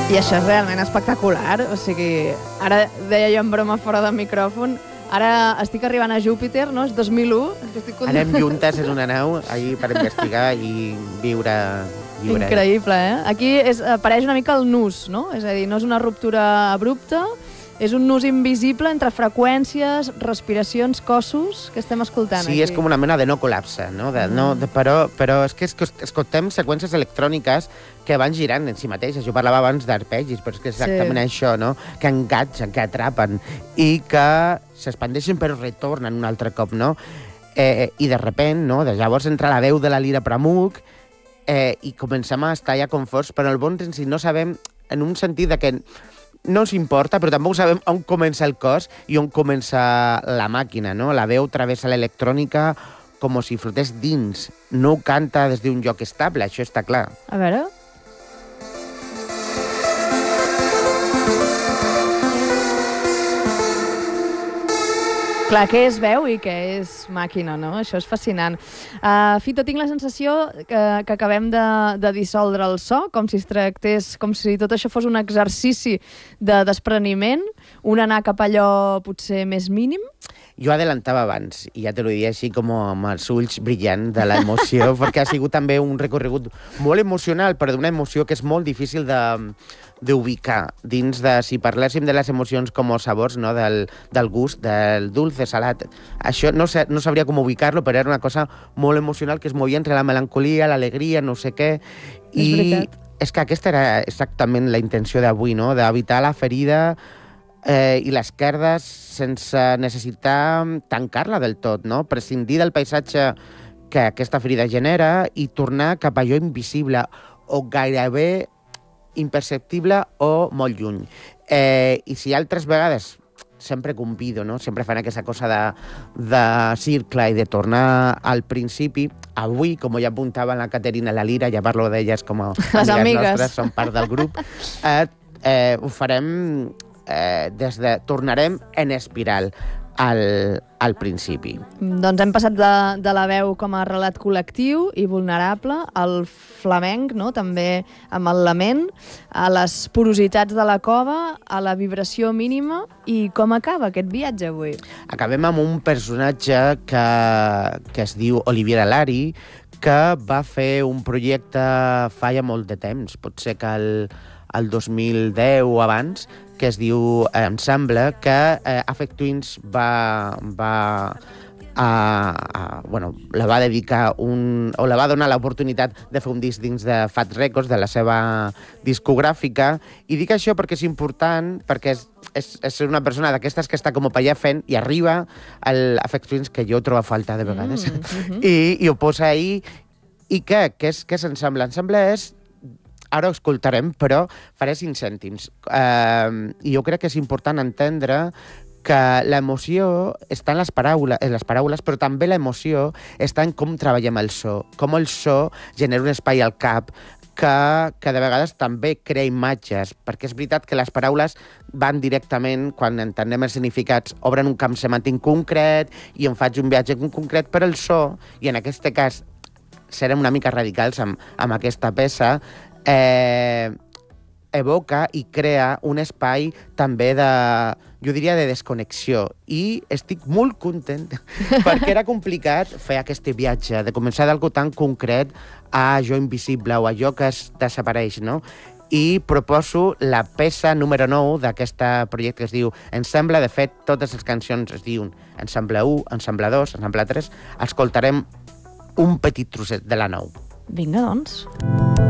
I això és realment espectacular. O sigui, ara deia jo en broma fora del micròfon, ara estic arribant a Júpiter, no? És 2001. Anem juntes en una nau ahir per investigar i viure. Increïble, eh? Aquí apareix una mica el nus, no? És a dir, no és una ruptura abrupta, és un nus invisible entre freqüències, respiracions, cossos que estem escoltant aquí. Sí, és com una mena de no col·lapse, no? Però és que escoltem seqüències electròniques que van girant en si mateixes. Jo parlava abans d'arpegis, però és que és exactament això, no? Que enganxen, que atrapen i que s'expandeixen però retornen un altre cop, no? I de repent, no? De llavors entra la veu de la lira Pramuk i comencem a estar ja conforts, però el bon en si no sabem, en un sentit de que no ens importa, però tampoc sabem on comença el cos i on comença la màquina, no? La veu travessa l'electrònica com si flotés dins. No ho canta des d'un lloc estable, això està clar. A veure... Clar, què és veu i què és màquina, no? Això és fascinant. Fito, tinc la sensació que acabem de dissoldre el so, com si es tractés, com si tot això fos un exercici de despreniment, un anar cap a allò potser més mínim. Jo adelantava abans, i ja te lo diria així com amb els ulls brillant de l'emoció, perquè ha sigut també un recorregut molt emocional, però d'una emoció que és molt difícil d'ubicar dins de, si parléssim de les emocions com els sabors, no? del gust, del dulce, salat. Això no sabria com ubicar-lo, però era una cosa molt emocional que es movia entre la melancolia, l'alegria, no sé què. És veritat. És que aquesta era exactament la intenció d'avui, no? D'evitar la ferida i les querdes sense necessitar tancar-la del tot, no? Prescindir del paisatge que aquesta ferida genera i tornar cap a allò invisible o gairebé imperceptible o molt lluny. I si altres vegades sempre convido, no? Sempre fan aquesta cosa de circle i de tornar al principi. Avui, com ja apuntava la Caterina i la Lira, ja parlo d'elles com a amigues nostres, són part del grup, ho farem tornarem en espiral al principi. Doncs hem passat de la veu com a relat col·lectiu i vulnerable al flamenc, no? També amb el lament, a les porositats de la cova, a la vibració mínima. I com acaba aquest viatge avui? Acabem amb un personatge que es diu Olivier Alari, que va fer un projecte fa ja molt de temps, potser que el 2010 o abans, que es diu Ensemble, que Affect Twins la va dedicar o la va donar l'oportunitat de fer un disc dins de Fat Records, de la seva discogràfica. I dic això perquè és important, perquè és una persona d'aquestes que està com per allà fent i arriba al Affect Twins, que jo trobo a falta de vegades, i ho posa ahí. I què és Ensemble? Ensemble és... Ara ho escoltarem, però faré 5 cèntims. I jo crec que és important entendre que l'emoció està en les paraules, però també l'emoció està en com treballem el so, com el so genera un espai al cap que de vegades també crea imatges, perquè és veritat que les paraules van directament, quan entenem els significats, obren un camp semàntic concret i en faig un viatge concret, però el so, i en aquest cas serem una mica radicals amb aquesta peça, evoca i crea un espai també jo diria de desconnexió. I estic molt content perquè era complicat fer aquest viatge, de començar d'algú tan concret a allò invisible o allò que es desapareix, no? I proposo la peça número 9 d'aquest projecte que es diu Ensemble. De fet, totes les cancions es diuen Ensemble 1, Ensemble 2, Ensemble 3. Escoltarem un petit trosset de la 9. Vinga, doncs.